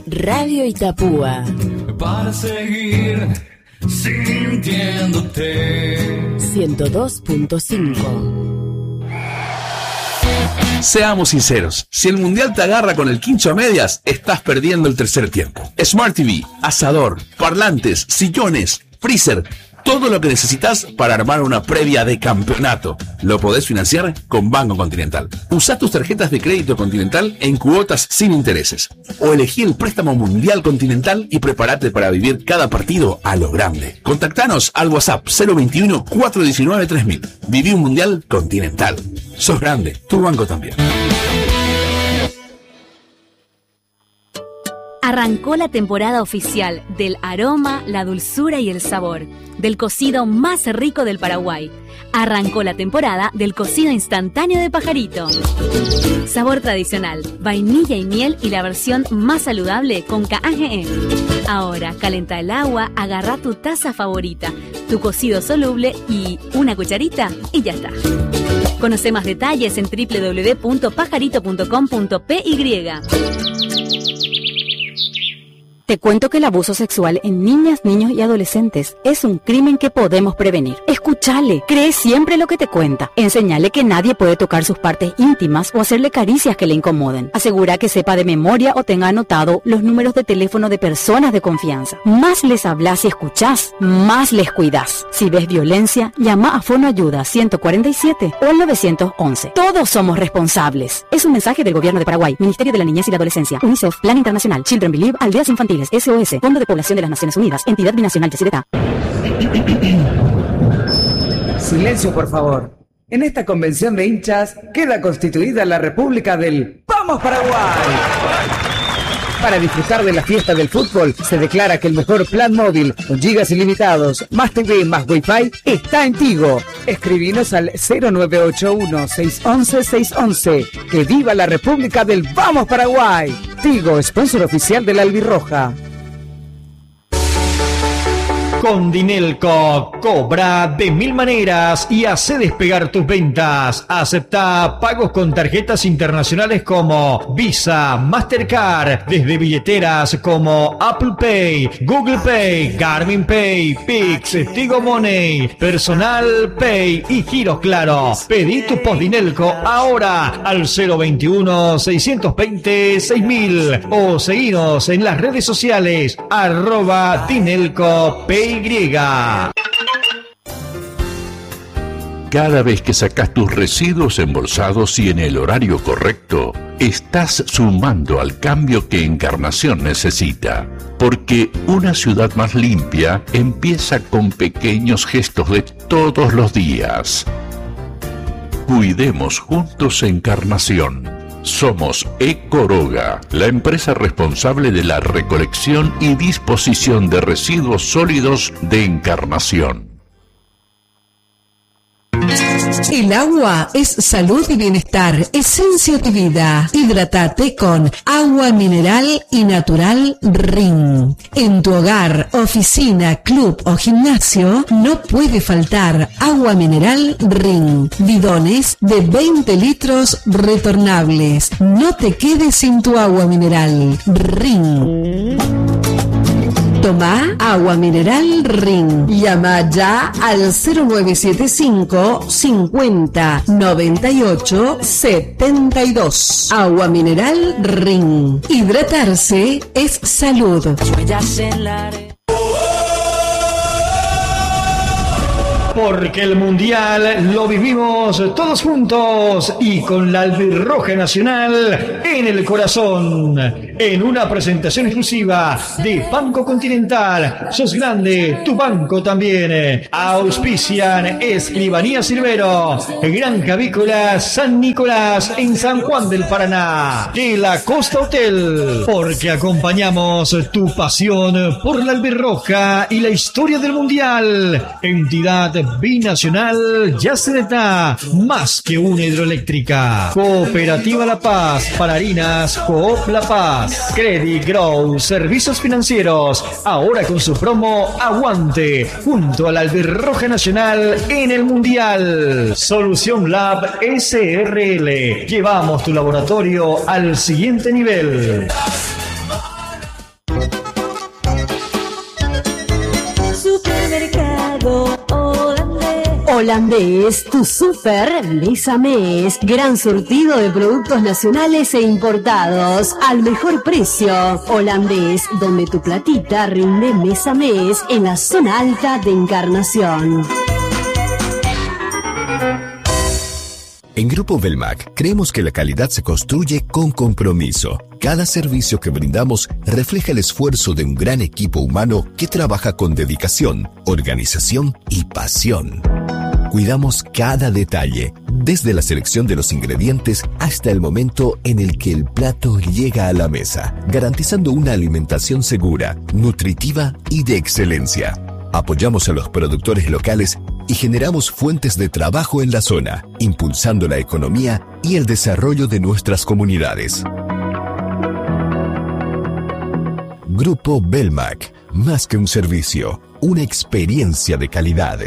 Radio Itapúa. Para seguir sintiéndote. 102.5. Seamos sinceros, si el mundial te agarra con el quincho a medias, estás perdiendo el tercer tiempo. Smart TV, asador, parlantes, sillones, freezer, todo lo que necesitas para armar una previa de campeonato. Lo podés financiar con Banco Continental. Usá tus tarjetas de crédito Continental en cuotas sin intereses. O elegí el préstamo mundial Continental y prepárate para vivir cada partido a lo grande. Contactanos al WhatsApp 021-419-3000. Viví un mundial Continental. Sos grande, tu banco también. Arrancó la temporada oficial del aroma, la dulzura y el sabor del cocido más rico del Paraguay. Arrancó la temporada del cocido instantáneo de Pajarito. Sabor tradicional, vainilla y miel y la versión más saludable con KAGE. Ahora, calenta el agua, agarra tu taza favorita, tu cocido soluble y una cucharita y ya está. Conoce más detalles en www.pajarito.com.py. Te cuento que el abuso sexual en niñas, niños y adolescentes es un crimen que podemos prevenir. Escúchale, cree siempre lo que te cuenta. Enseñale que nadie puede tocar sus partes íntimas o hacerle caricias que le incomoden. Asegura que sepa de memoria o tenga anotado los números de teléfono de personas de confianza. Más les hablas y escuchás, más les cuidás. Si ves violencia, llama a Fono Ayuda 147 o al 911. Todos somos responsables. Es un mensaje del Gobierno de Paraguay, Ministerio de la Niñez y la Adolescencia, UNICEF, Plan Internacional, Children Believe, Aldeas Infantiles, SOS, Fondo de Población de las Naciones Unidas, Entidad Binacional Yacyretá. Silencio, por favor. En esta convención de hinchas queda constituida la República del ¡Vamos Paraguay! Para disfrutar de la fiesta del fútbol, se declara que el mejor plan móvil, con gigas ilimitados, más TV, más Wi-Fi, está en Tigo. Escribinos al 0981-611-611. ¡Que viva la República del ¡Vamos Paraguay! Tigo, sponsor oficial de la Albirroja. Con Dinelco, cobra de 1000 maneras y hace despegar tus ventas. Acepta pagos con tarjetas internacionales como Visa, Mastercard, desde billeteras como Apple Pay, Google Pay, Garmin Pay, Pix, Tigo Money, Personal Pay y giros Claro. Pedí tu post Dinelco ahora al 021-620-6000 o seguinos en las redes sociales @DinelcoPay. Cada vez que sacas tus residuos embolsados y en el horario correcto, estás sumando al cambio que Encarnación necesita. Porque una ciudad más limpia empieza con pequeños gestos de todos los días. Cuidemos juntos Encarnación. Somos Ecoroga, la empresa responsable de la recolección y disposición de residuos sólidos de Encarnación. El agua es salud y bienestar, esencia de vida. Hidrátate con agua mineral y natural Rin. En tu hogar, oficina, club o gimnasio no puede faltar agua mineral Rin. Bidones de 20 litros retornables. No te quedes sin tu agua mineral Rin. Toma agua mineral Rin. Llama ya al 0975 50 98 72. Agua mineral Rin. Hidratarse es salud. Porque el Mundial lo vivimos todos juntos y con la Albirroja Nacional en el corazón. En una presentación exclusiva de Banco Continental. Sos grande, tu banco también. Auspician Escribanía Silvero, Granja Avícola San Nicolás en San Juan del Paraná. De la Costa Hotel. Porque acompañamos tu pasión por la Albirroja y la historia del Mundial. Entidad binacional Yacyretá, más que una hidroeléctrica. Cooperativa La Paz, para harinas Coop La Paz. Credit Grow, servicios financieros, ahora con su promo Aguante, junto a la Albirroja Nacional en el Mundial. Solución Lab SRL, llevamos tu laboratorio al siguiente nivel. Holandés, tu super mes a mes. Gran surtido de productos nacionales e importados al mejor precio. Holandés, donde tu platita rinde mes a mes en la zona alta de Encarnación. En Grupo Belmac creemos que la calidad se construye con compromiso. Cada servicio que brindamos refleja el esfuerzo de un gran equipo humano que trabaja con dedicación, organización y pasión. Cuidamos cada detalle, desde la selección de los ingredientes hasta el momento en el que el plato llega a la mesa, garantizando una alimentación segura, nutritiva y de excelencia. Apoyamos a los productores locales y generamos fuentes de trabajo en la zona, impulsando la economía y el desarrollo de nuestras comunidades. Grupo Belmac, más que un servicio, una experiencia de calidad.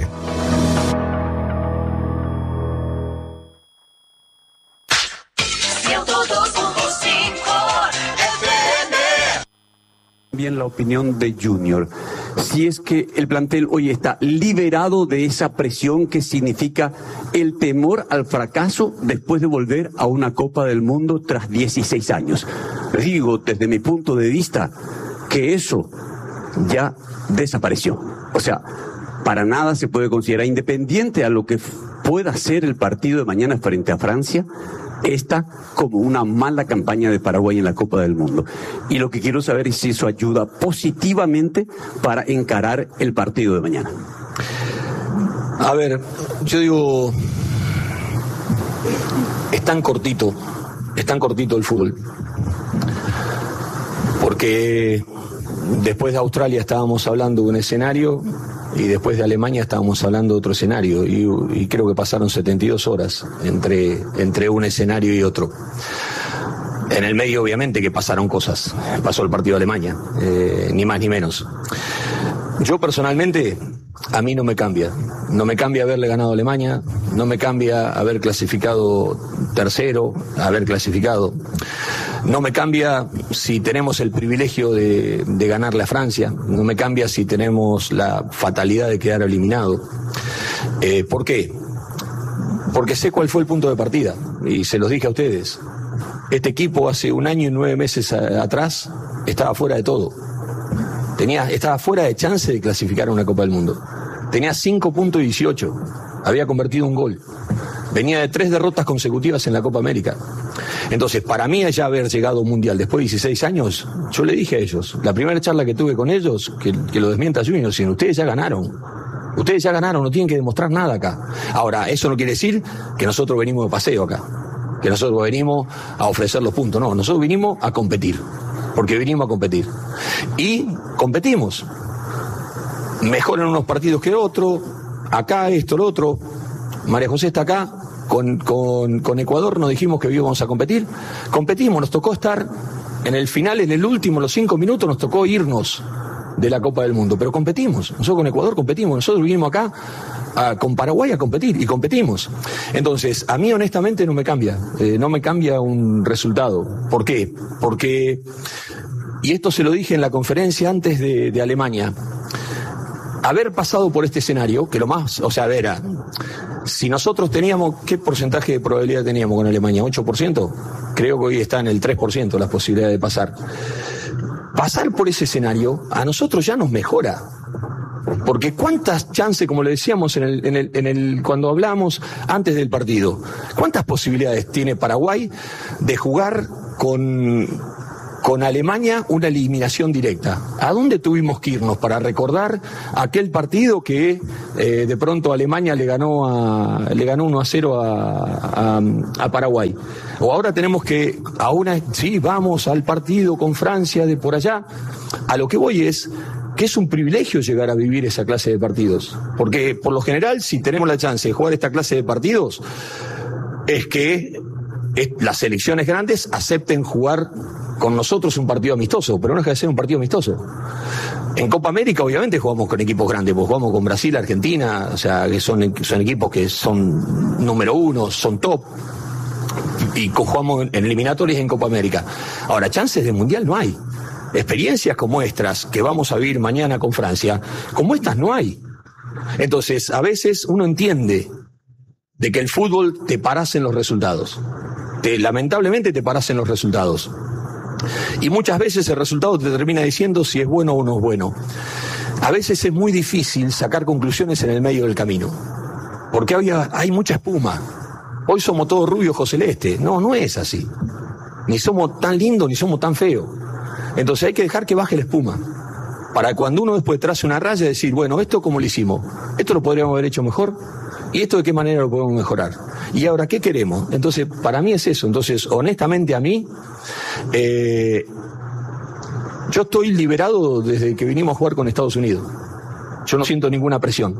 Bien, la opinión de Junior. Si es que el plantel hoy está liberado de esa presión que significa el temor al fracaso después de volver a una Copa del Mundo tras 16 años. Digo, desde mi punto de vista, que eso ya desapareció. O sea, para nada se puede considerar, independiente a lo que pueda ser el partido de mañana frente a Francia, esta como una mala campaña de Paraguay en la Copa del Mundo. Y lo que quiero saber es si eso ayuda positivamente para encarar el partido de mañana. A ver, yo digo, es tan cortito el fútbol. Porque después de Australia estábamos hablando de un escenario y después de Alemania estábamos hablando de otro escenario y creo que pasaron 72 horas entre un escenario y otro. En el medio obviamente que pasaron cosas, pasó el partido de Alemania, ni más ni menos. Yo personalmente, a mí no me cambia haberle ganado a Alemania, no me cambia haber clasificado tercero, haber clasificado. No me cambia si tenemos el privilegio de ganarle a Francia, no me cambia si tenemos la fatalidad de quedar eliminado. ¿Por qué? Porque sé cuál fue el punto de partida, y se los dije a ustedes. Este equipo hace 1 año y 9 meses atrás estaba fuera de todo. Estaba fuera de chance de clasificar a una Copa del Mundo. Tenía 5.18, había convertido un gol. Venía de 3 derrotas consecutivas en la Copa América. Entonces, para mí ya haber llegado a un Mundial después de 16 años, yo le dije a ellos, la primera charla que tuve con ellos, que lo desmienta Junior, sino ustedes ya ganaron, no tienen que demostrar nada acá. Ahora, eso no quiere decir que nosotros venimos de paseo acá, que nosotros venimos a ofrecer los puntos, no, nosotros vinimos a competir, porque vinimos a competir. Y competimos, mejor en unos partidos que otros, acá esto, lo otro. María José está acá, con Ecuador nos dijimos que íbamos a competir, competimos, nos tocó estar en el final, en el último, los 5 minutos, nos tocó irnos de la Copa del Mundo, pero competimos, nosotros con Ecuador competimos, nosotros vinimos acá con Paraguay a competir y competimos. Entonces, a mí honestamente no me cambia un resultado. ¿Por qué? Porque, y esto se lo dije en la conferencia antes de Alemania, haber pasado por este escenario, que lo más, o sea, verá, si nosotros teníamos, ¿qué porcentaje de probabilidad teníamos con Alemania? ¿8%? Creo que hoy está en el 3% las posibilidades de pasar. Pasar por ese escenario a nosotros ya nos mejora. Porque cuántas chances, como le decíamos cuando hablamos antes del partido, cuántas posibilidades tiene Paraguay de jugar con Alemania una eliminación directa. ¿A dónde tuvimos que irnos para recordar aquel partido que de pronto Alemania le ganó 1-0 a Paraguay? O ahora tenemos que, sí, vamos al partido con Francia de por allá. A lo que voy es que es un privilegio llegar a vivir esa clase de partidos. Porque por lo general, si tenemos la chance de jugar esta clase de partidos, es que las selecciones grandes acepten jugar con nosotros un partido amistoso, pero no deja de ser un partido amistoso. En Copa América obviamente jugamos con equipos grandes, pues jugamos con Brasil, Argentina, o sea, que son equipos que son número 1, son top, y jugamos en eliminatorias en Copa América. Ahora, chances de Mundial no hay. Experiencias como estas que vamos a vivir mañana con Francia, como estas no hay. Entonces, a veces uno entiende de que el fútbol te parás en los resultados. Lamentablemente te parás en los resultados. Y muchas veces el resultado te termina diciendo si es bueno o no es bueno. A veces es muy difícil sacar conclusiones en el medio del camino, porque hay mucha espuma. Hoy somos todos rubios ojos celeste. No es así. Ni somos tan lindos ni somos tan feos. Entonces hay que dejar que baje la espuma, para cuando uno después trace una raya y decir, bueno, esto cómo lo hicimos, esto lo podríamos haber hecho mejor, y esto de qué manera lo podemos mejorar. Y ahora, ¿qué queremos? Entonces, para mí es eso. Entonces, honestamente a mí, yo estoy liberado desde que vinimos a jugar con Estados Unidos. Yo no siento ninguna presión.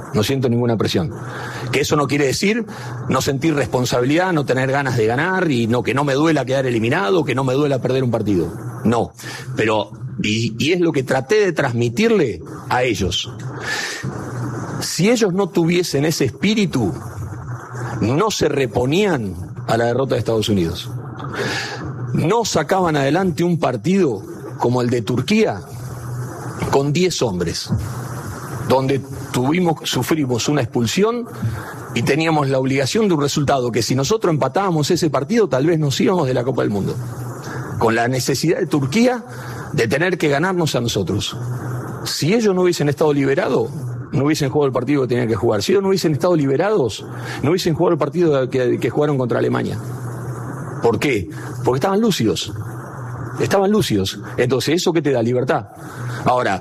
Que eso no quiere decir no sentir responsabilidad, no tener ganas de ganar y que no me duela quedar eliminado, que no me duela perder un partido. No, pero, y es lo que traté de transmitirle a ellos. Si ellos no tuviesen ese espíritu, no se reponían a la derrota de Estados Unidos. No sacaban adelante un partido como el de Turquía con 10 hombres, donde sufrimos una expulsión y teníamos la obligación de un resultado que si nosotros empatábamos ese partido tal vez nos íbamos de la Copa del Mundo, con la necesidad de Turquía de tener que ganarnos a nosotros. Si ellos no hubiesen estado liberados, no hubiesen jugado el partido que tenían que jugar. Si ellos no hubiesen estado liberados, no hubiesen jugado el partido que jugaron contra Alemania. ¿Por qué? Porque estaban lúcidos. Entonces, ¿eso qué te da? Libertad. Ahora,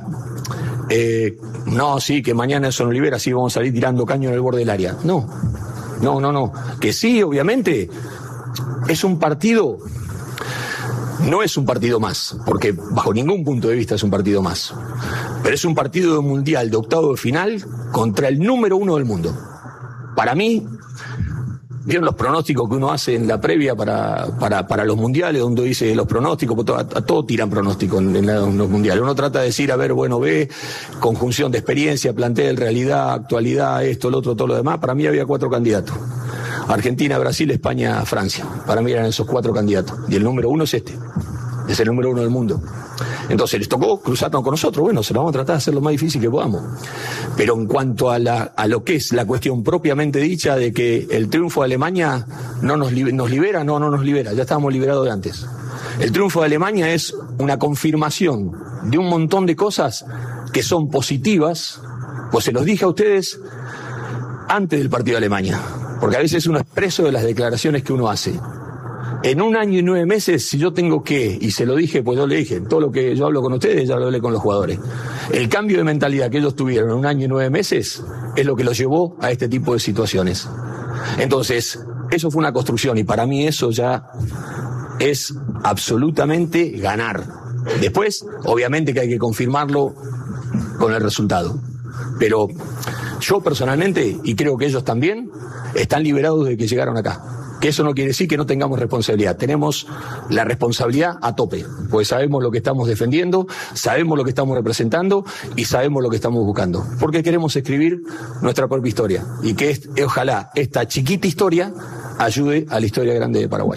que mañana eso nos libera, sí vamos a salir tirando caño en el borde del área. No. Que sí, obviamente, es un partido. No es un partido más, porque bajo ningún punto de vista es un partido más. Pero es un partido de mundial, de octavo de final, contra el número 1 del mundo. Para mí, ¿vieron los pronósticos que uno hace en la previa para los mundiales, donde dice los pronósticos? A todos tiran pronósticos en los mundiales. Uno trata de decir, ve, conjunción de experiencia, plantel, realidad, actualidad, esto, lo otro, todo lo demás. Para mí había 4 candidatos. Argentina, Brasil, España, Francia. Para mí eran esos 4 candidatos. Y el número 1 es este. Es el número 1 del mundo. Entonces les tocó cruzarnos con nosotros. Bueno, se lo vamos a tratar de hacer lo más difícil que podamos. Pero en cuanto a lo que es la cuestión propiamente dicha de que el triunfo de Alemania nos libera, no nos libera. Ya estábamos liberados de antes. El triunfo de Alemania es una confirmación de un montón de cosas que son positivas. Pues se los dije a ustedes antes del partido de Alemania. Porque a veces uno es preso de las declaraciones que uno hace. En 1 año y 9 meses, si yo tengo y se lo dije, pues yo le dije, todo lo que yo hablo con ustedes, ya lo hablé con los jugadores. El cambio de mentalidad que ellos tuvieron en 1 año y 9 meses es lo que los llevó a este tipo de situaciones. Entonces, eso fue una construcción y para mí eso ya es absolutamente ganar. Después, obviamente que hay que confirmarlo con el resultado. Pero yo personalmente, y creo que ellos también, están liberados de que llegaron acá. Que eso no quiere decir que no tengamos responsabilidad. Tenemos la responsabilidad a tope, pues sabemos lo que estamos defendiendo, sabemos lo que estamos representando y sabemos lo que estamos buscando. Porque queremos escribir nuestra propia historia y que ojalá esta chiquita historia ayude a la historia grande de Paraguay.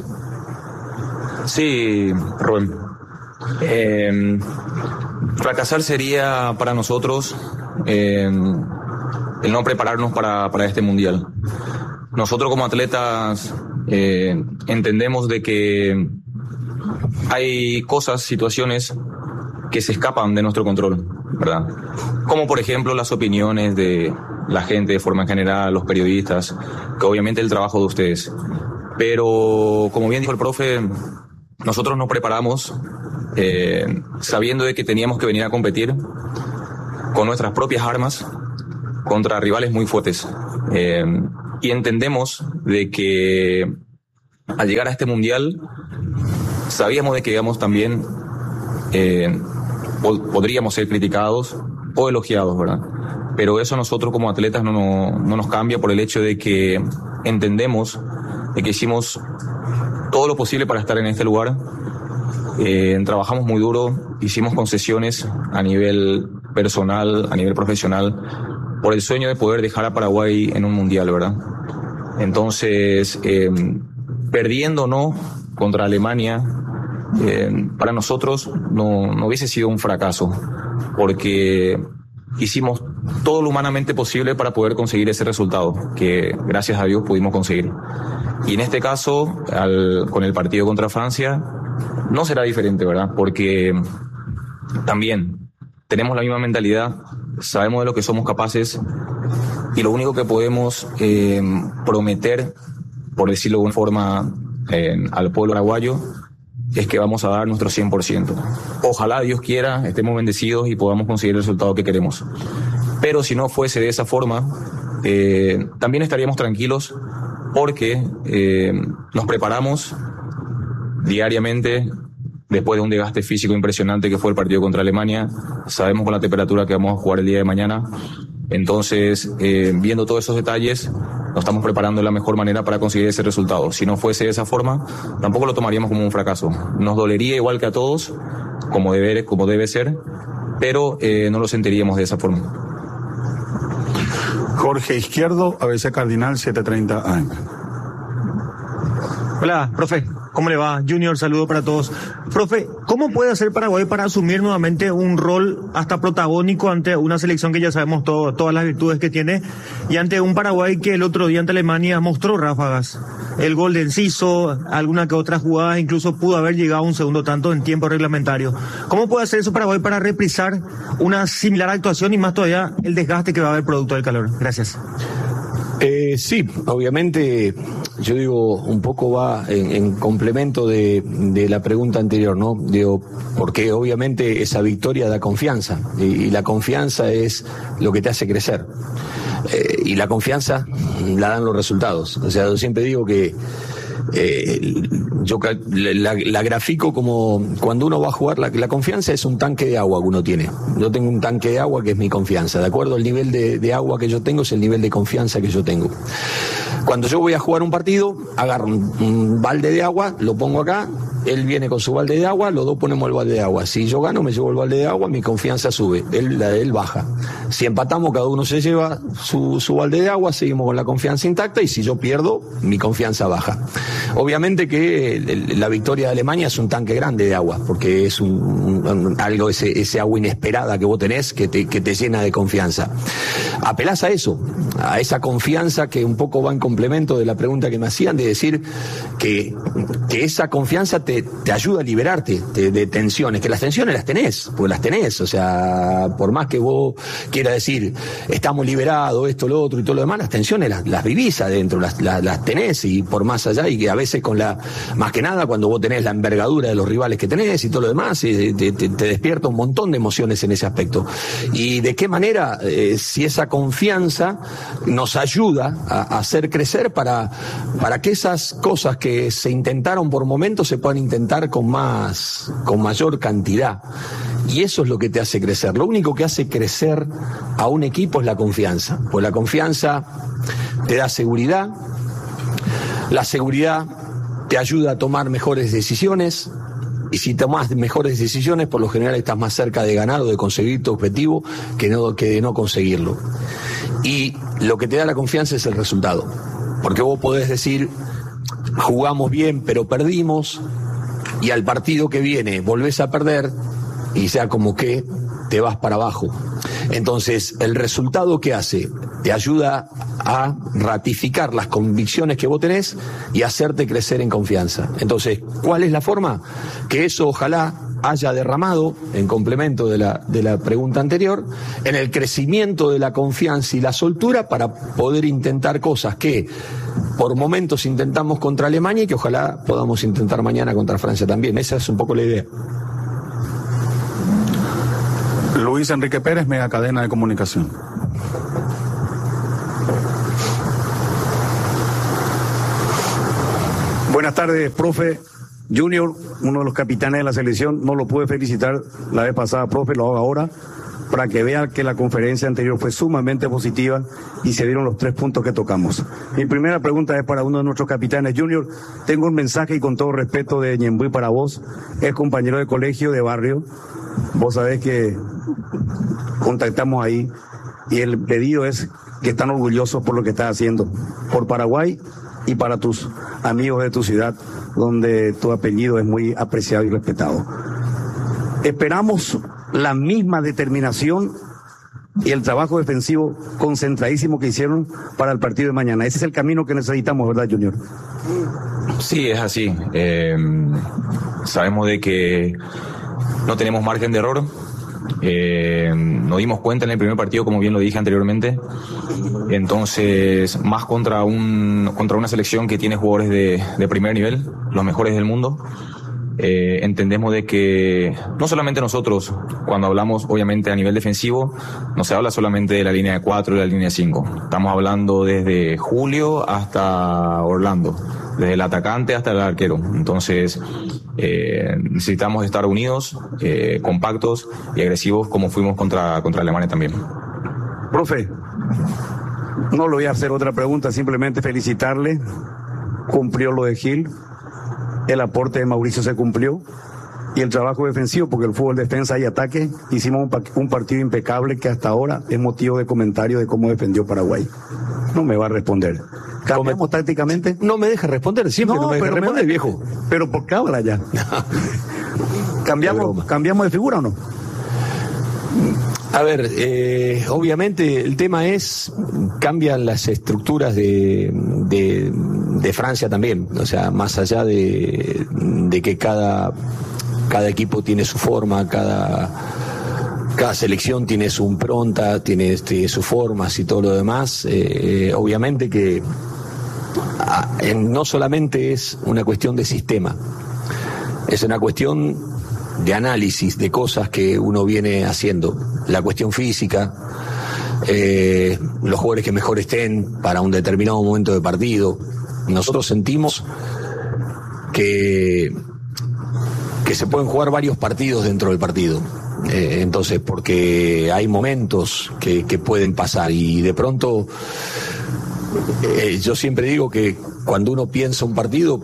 Sí, Rubén. Fracasar sería para nosotros el no prepararnos para este mundial. Nosotros como atletas entendemos de que hay cosas, situaciones que se escapan de nuestro control, ¿verdad? Como por ejemplo las opiniones de la gente de forma general, los periodistas, que obviamente el trabajo de ustedes. Pero como bien dijo el profe, nosotros nos preparamos sabiendo de que teníamos que venir a competir con nuestras propias armas contra rivales muy fuertes. Y entendemos de que al llegar a este mundial sabíamos de que digamos también podríamos ser criticados o elogiados, ¿verdad? Pero eso nosotros como atletas no nos cambia por el hecho de que entendemos de que hicimos todo lo posible para estar en este lugar. Trabajamos muy duro, hicimos concesiones a nivel personal, a nivel profesional, por el sueño de poder dejar a Paraguay en un mundial, ¿verdad? Entonces, perdiendo o no contra Alemania, para nosotros no hubiese sido un fracaso, porque hicimos todo lo humanamente posible para poder conseguir ese resultado, que gracias a Dios pudimos conseguir. Y en este caso, con el partido contra Francia, no será diferente, ¿verdad? Porque también tenemos la misma mentalidad, sabemos de lo que somos capaces y lo único que podemos prometer, por decirlo de una forma, al pueblo paraguayo, es que vamos a dar nuestro 100%. Ojalá Dios quiera, estemos bendecidos y podamos conseguir el resultado que queremos. Pero si no fuese de esa forma, también estaríamos tranquilos porque nos preparamos diariamente después de un desgaste físico impresionante que fue el partido contra Alemania. Sabemos con la temperatura que vamos a jugar el día de mañana. Entonces, viendo todos esos detalles, nos estamos preparando de la mejor manera para conseguir ese resultado. Si no fuese de esa forma, tampoco lo tomaríamos como un fracaso. Nos dolería igual que a todos, como debe ser, pero no lo sentiríamos de esa forma. Jorge Izquierdo, ABC Cardinal 730 AM. Hola, profe. ¿Cómo le va? Junior, saludo para todos. Profe, ¿cómo puede hacer Paraguay para asumir nuevamente un rol hasta protagónico ante una selección que ya sabemos todas las virtudes que tiene y ante un Paraguay que el otro día ante Alemania mostró ráfagas? El gol de Enciso, alguna que otra jugada, incluso pudo haber llegado a un segundo tanto en tiempo reglamentario. ¿Cómo puede hacer eso Paraguay para reprisar una similar actuación y más todavía el desgaste que va a haber producto del calor? Gracias. Sí, obviamente, yo digo, un poco va en complemento de la pregunta anterior, ¿no? Digo, porque obviamente esa victoria da confianza, y la confianza es lo que te hace crecer. Y la confianza la dan los resultados. O sea, yo siempre digo que yo la grafico como cuando uno va a jugar, la confianza es un tanque de agua que uno tiene. Yo tengo un tanque de agua que es mi confianza. De acuerdo al nivel de agua que yo tengo, es el nivel de confianza que yo tengo. Cuando yo voy a jugar un partido, agarro un balde de agua, lo pongo acá, él viene con su balde de agua, los dos ponemos el balde de agua. Si yo gano, me llevo el balde de agua, mi confianza sube, la de él baja. Si empatamos, cada uno se lleva su balde de agua, seguimos con la confianza intacta, y si yo pierdo, mi confianza baja. Obviamente que la victoria de Alemania es un tanque grande de agua, porque es algo, ese agua inesperada que vos tenés que te llena de confianza. Apelás a eso, a esa confianza que un poco va en complemento de la pregunta que me hacían, de decir que esa confianza te ayuda a liberarte de tensiones, que las tensiones las tenés, porque las tenés, o sea, por más que vos quieras decir, estamos liberados, esto, lo otro y todo lo demás, las tensiones las vivís adentro, las tenés, y por más allá, y que a veces más que nada cuando vos tenés la envergadura de los rivales que tenés y todo lo demás, te despierta un montón de emociones en ese aspecto. Y de qué manera, si esa confianza nos ayuda a hacer crecer para que esas cosas que se intentaron por momentos se puedan intentar con mayor cantidad. Y eso es lo que te hace crecer. Lo único que hace crecer a un equipo es la confianza. Pues la confianza te da seguridad, la seguridad te ayuda a tomar mejores decisiones, y si tomas mejores decisiones, por lo general estás más cerca de ganar o de conseguir tu objetivo que de no conseguirlo. Y lo que te da la confianza es el resultado. Porque vos podés decir, jugamos bien pero perdimos, y al partido que viene volvés a perder, y sea como que te vas para abajo. Entonces, el resultado que hace te ayuda a ratificar las convicciones que vos tenés y hacerte crecer en confianza. Entonces, ¿cuál es la forma? Que eso ojalá haya derramado, en complemento de la pregunta anterior, en el crecimiento de la confianza y la soltura para poder intentar cosas que por momentos intentamos contra Alemania y que ojalá podamos intentar mañana contra Francia también. Esa es un poco la idea. Luis Enrique Pérez, Mega Cadena de Comunicación. Buenas tardes, profe. Junior, uno de los capitanes de la selección, no lo pude felicitar la vez pasada, profe, lo hago ahora, para que vean que la conferencia anterior fue sumamente positiva y se dieron los 3 puntos que tocamos. Mi primera pregunta es para uno de nuestros capitanes. Junior, tengo un mensaje, y con todo respeto, de Ñembuy para vos, es compañero de colegio, de barrio. Vos sabés que contactamos ahí, y el pedido es que están orgullosos por lo que estás haciendo, por Paraguay y para tus amigos de tu ciudad, donde tu apellido es muy apreciado y respetado. Esperamos la misma determinación y el trabajo defensivo concentradísimo que hicieron para el partido de mañana. Ese es el camino que necesitamos, ¿verdad, Junior? Sí, es así. Sabemos de que no tenemos margen de error. Nos dimos cuenta en el primer partido, como bien lo dije anteriormente. Entonces, más contra una selección que tiene jugadores de primer nivel, los mejores del mundo. Entendemos de que no solamente nosotros, cuando hablamos obviamente a nivel defensivo, no se habla solamente de la línea de 4 y la línea de 5. Estamos hablando desde Julio hasta Orlando, desde el atacante hasta el arquero. Entonces necesitamos estar unidos, compactos y agresivos, como fuimos contra Alemania también. Profe, no le voy a hacer otra pregunta, simplemente felicitarle. Cumplió lo de Gil, el aporte de Mauricio se cumplió, y el trabajo defensivo, porque el fútbol defensa y ataque, hicimos un partido impecable que hasta ahora es motivo de comentario de cómo defendió Paraguay. No me va a responder. ¿Cambiamos tácticamente? No me deja responder, siempre no me deja responder, viejo. Pero por cábala ya. ¿Cambiamos de figura o no? A ver, obviamente el tema es, cambian las estructuras de Francia también, o sea, más allá de que cada equipo tiene su forma, cada selección tiene su impronta, tiene sus formas y todo lo demás. Obviamente que no solamente es una cuestión de sistema, es una cuestión de análisis de cosas que uno viene haciendo, la cuestión física, los jugadores que mejor estén para un determinado momento de partido. Nosotros sentimos que se pueden jugar varios partidos dentro del partido, entonces, porque hay momentos que pueden pasar, y de pronto yo siempre digo que cuando uno piensa un partido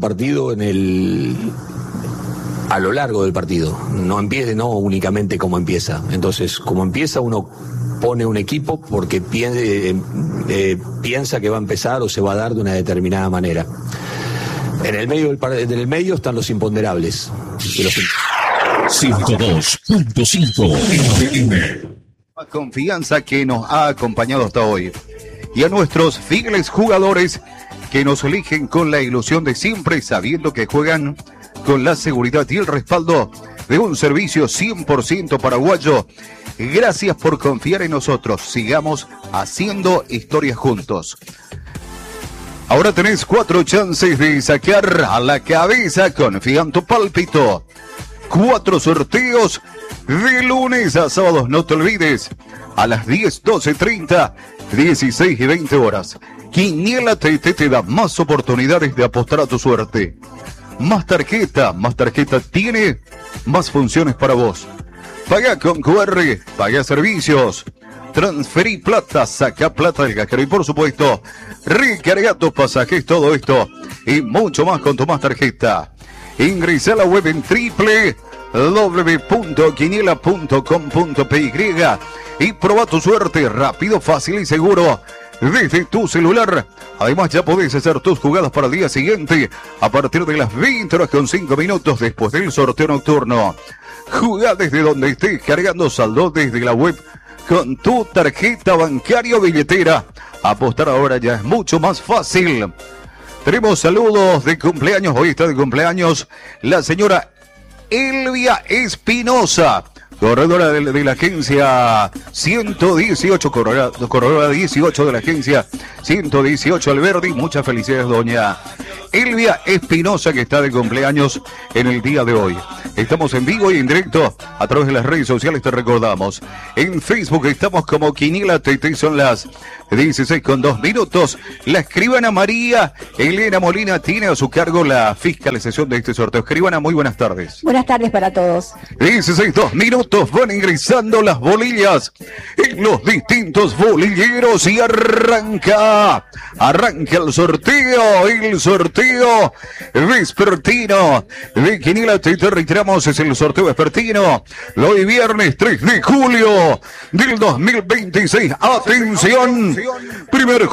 a lo largo del partido, no únicamente como empieza. Entonces, como empieza, uno pone un equipo porque piensa que va a empezar o se va a dar de una determinada manera. En el medio están los imponderables. 102.5 FM. La confianza que nos ha acompañado hasta hoy. Y a nuestros fieles jugadores que nos eligen con la ilusión de siempre, sabiendo que juegan con la seguridad y el respaldo de un servicio 100% paraguayo. Gracias por confiar en nosotros. Sigamos haciendo historias juntos. Ahora tenés 4 chances de sacar a la cabeza. Confía en tu pálpito. 4 sorteos de lunes a sábados. No te olvides. A las 10, 12, 30, 16 y 20 horas. Quiniela TT te da más oportunidades de apostar a tu suerte. Más tarjeta tiene más funciones para vos. Paga con QR, paga servicios, transferí plata, saca plata del cajero y por supuesto, recarga tus pasajes, todo esto y mucho más con tu más tarjeta. Ingresa a la web en www.quiniela.com.py y proba tu suerte rápido, fácil y seguro desde tu celular. Además, ya podés hacer tus jugadas para el día siguiente a partir de las 20 horas con 5 minutos después del sorteo nocturno. Jugá desde donde estés, cargando saldo desde la web con tu tarjeta bancaria o billetera. Apostar ahora ya es mucho más fácil. Tenemos saludos de cumpleaños. Hoy está de cumpleaños la señora Elvia Espinosa, corredora de la agencia 118, corredora 18 de la agencia 118 Alberdi. Muchas felicidades, doña Elvia Espinosa, que está de cumpleaños en el día de hoy. Estamos en vivo y en directo a través de las redes sociales, te recordamos. En Facebook estamos como Quiniela TT, son las 16:02. La escribana María Elena Molina tiene a su cargo la fiscalización de este sorteo. Escribana, muy buenas tardes. Buenas tardes para todos. 16:02, van ingresando las bolillas en los distintos bolilleros y arranca el sorteo vespertino de Quiniela TT. Reiteramos, es el sorteo vespertino de hoy viernes 3 de julio del 2026. Atención, primer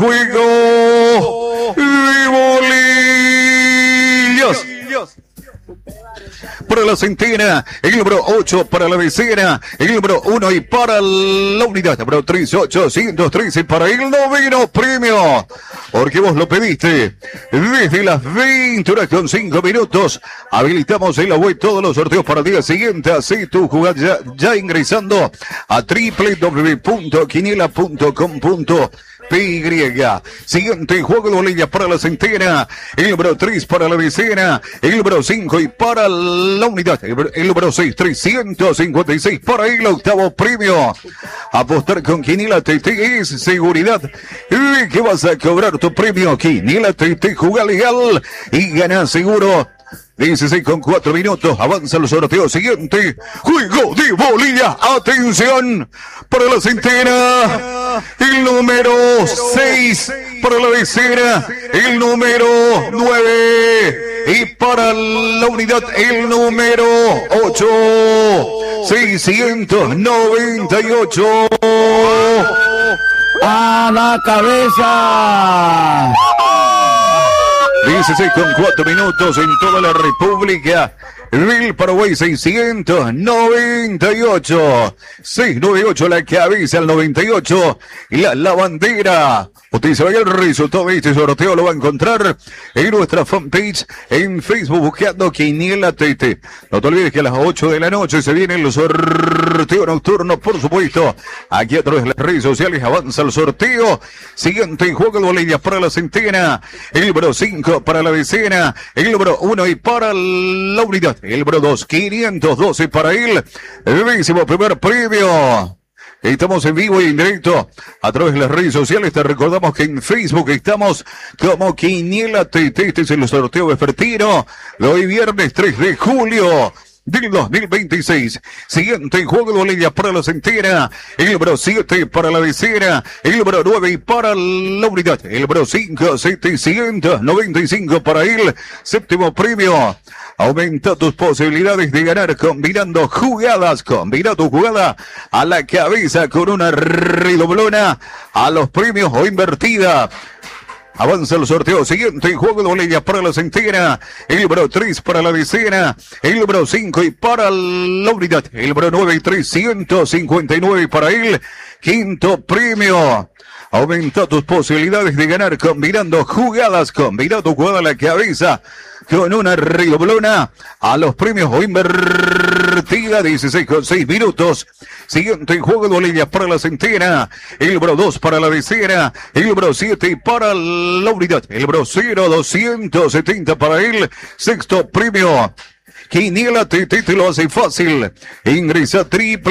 juego de bolillas. para la centena, el número 8 para la decena, el número 1 y para la unidad, número 3813 para el noveno premio, porque vos lo pediste. Desde las 20:05 minutos, habilitamos en la web todos los sorteos para el día siguiente. Así tu jugada ya ingresando a www.quiniela.com.py. Siguiente juego de bolilla para la centena, el número 3 para la decena, el número 5 y para la unidad, el número 6, 356 para el octavo premio. Apostar con Quiniela TT es seguridad de que vas a cobrar tu premio. Quiniela TT, juega legal y gana seguro. 16:04 minutos, avanza el sorteo siguiente, juego de bolilla, atención, para la centena, el número 6, para la decena, el número 9, y para la unidad, el número 8, 698, ¡a la cabeza! 16:04 minutos en toda la República del Paraguay. 698, 698 la cabeza, al 98 la bandera. Usted se vaya el resultado de este sorteo, lo va a encontrar en nuestra fanpage en Facebook buscando Quiniela TT. No te olvides que a las 8 de la noche se viene el sorteo nocturno, por supuesto. Aquí a través de las redes sociales avanza el sorteo. Siguiente juego de bolilla para la centena, el número 5 para la decena, el número 1 y para la unidad, el número 2, 512 para él. El 11º premio. Estamos en vivo y en directo a través de las redes sociales. Te recordamos que en Facebook estamos como Quiniela TT. Este es el sorteo vespertino de hoy viernes 3 de julio del 2026. Siguiente juego de bolilla para la centena, el número 7 para la decena, el número 9 y para la unidad, el número 5, 795 para el séptimo premio. Aumenta tus posibilidades de ganar combinando jugadas. Combina tu jugada a la cabeza con una redoblona a los premios o invertida. Avanza el sorteo siguiente, juego de bolilla para la centena, el número 3 para la decena, el número 5 y para la unidad, el número 9 y 359 para el quinto premio. Aumenta tus posibilidades de ganar combinando jugadas. Combina tu jugada a la cabeza con una redoblona a los premios o invertida. 16:06 minutos. Siguiente juego de bolilla para la centena, el número 2 para la decena, el número 7 para la unidad, el número 270 para el sexto premio. Quiniela TT te lo hace fácil. Ingresa a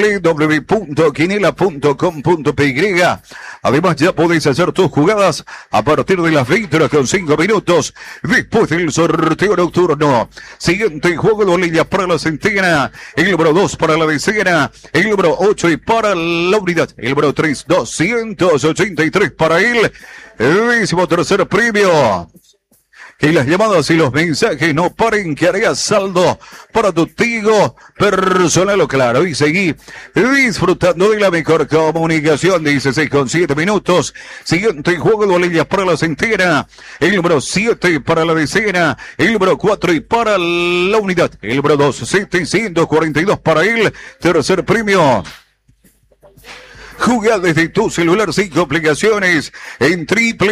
www.quiniela.com.py. Además ya podéis hacer tus jugadas a partir de las 20:05 minutos después del sorteo nocturno. Siguiente juego de bolilla para la centena, el número 2 para la decena, el número 8 y para la unidad, el número 3, 283 para el 13º premio. Que las llamadas y los mensajes no paren, que haré saldo para tu Tigo personal o claro. Y seguí disfrutando de la mejor comunicación. 16:07 minutos. Siguiente juego de bolilla para la centena, el número 7 para la decena, el número 4 y para la unidad, el número 2, 742 para el tercer premio. Juega desde tu celular sin complicaciones en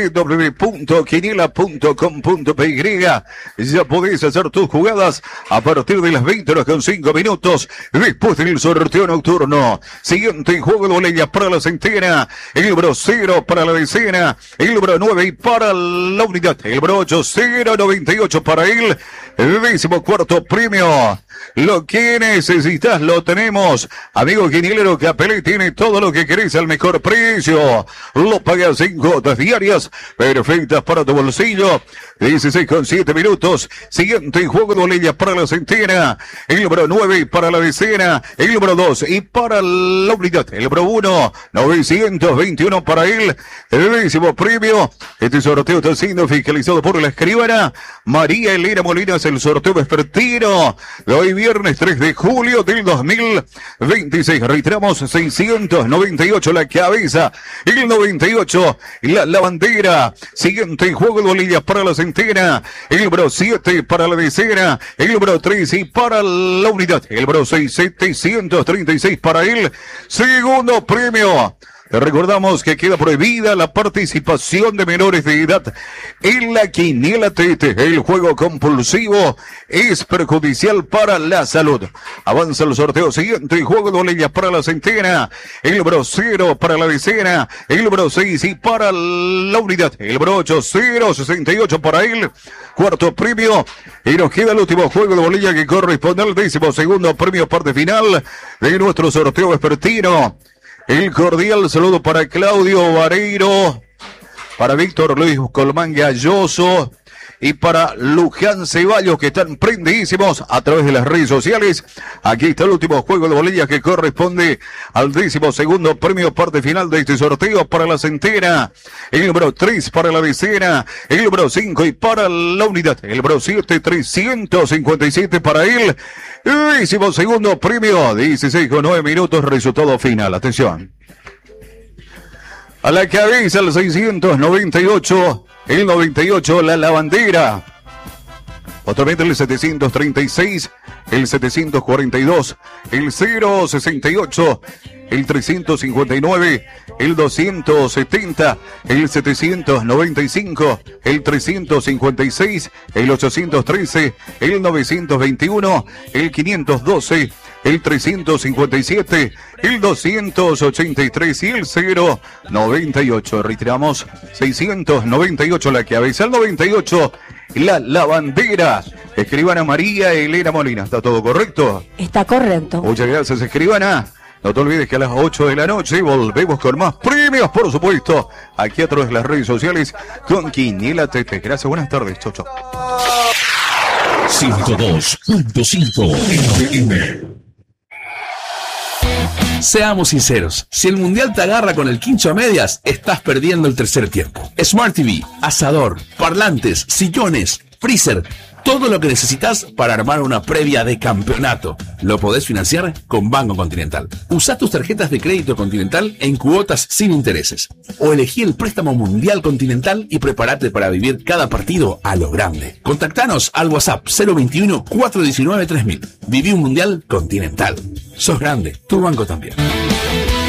www.quiniela.com.py. Ya podés hacer tus jugadas a partir de las 20:05 minutos después del sorteo nocturno. Siguiente juego de bolilla para la centena, el número 0 para la decena, el número 9 y para la unidad, el número 8, 098 para el 14º premio. Lo que necesitas lo tenemos. Amigo quinielero, Capelé tiene todo lo que querés al mejor precio. Lo pagas en cuotas diarias perfectas para tu bolsillo. 16:07 minutos. Siguiente juego de bolilla para la centena, el número 9 para la decena, el número 2 y para la unidad, el número 1, 921 para el 10º premio. Este sorteo está siendo fiscalizado por la escribana María Elena Molinas. El sorteo vespertino de hoy Hoy viernes 3 de julio del 2026. Reiteramos, 698 la cabeza, el 98 la bandera. Siguiente juego de bolillas para la centena, el número 7 para la decena, el número 3 y para la unidad, el número 6, 736 para el segundo premio. Te recordamos que queda prohibida la participación de menores de edad en la quiniela Tete. El juego compulsivo es perjudicial para la salud. Avanza el sorteo siguiente. Juego de bolillas para la centena. El número 0 para la decena. El número 6 y para la unidad. El número 8, 068 para el cuarto premio. Y nos queda el último juego de bolilla que corresponde al 12º premio parte final de nuestro sorteo vespertino. El cordial saludo para Claudio Vareiro, para Víctor Luis Colmán Galloso y para Luján Ceballos, que están prendidísimos a través de las redes sociales. Aquí está el último juego de bolillas que corresponde al 12º premio parte final de este sorteo para la centena. El número 3 para la decena, el número 5 y para la unidad, el número 7, 357 para él. 12º premio, 16 con 9 minutos, resultado final. Atención. A la cabeza el 698, el 98 la bandera. Otra vez el 736, el 742, el 068, el 359, el 270, el 795, el 356, el 813, el 921, el 512, el 357, el 283 y el 098. Retiramos 698 la cabeza, el 98 la bandera. Escribana María Elena Molina, ¿está todo correcto? Está correcto. Muchas gracias, escribana. No te olvides que a las 8 de la noche volvemos con más premios, por supuesto, aquí a través de las redes sociales con Quiniela Tete. Gracias, buenas tardes, chau, chau. 102.5 FM. Seamos sinceros, si el mundial te agarra con el quincho a medias, estás perdiendo el tercer tiempo. Smart TV, asador, parlantes, sillones, freezer, todo lo que necesitas para armar una previa de campeonato. Lo podés financiar con Banco Continental. Usá tus tarjetas de crédito Continental en cuotas sin intereses. O elegí el préstamo mundial Continental y prepárate para vivir cada partido a lo grande. Contactanos al WhatsApp 021-419-3000. Viví un mundial Continental. Sos grande, tu banco también.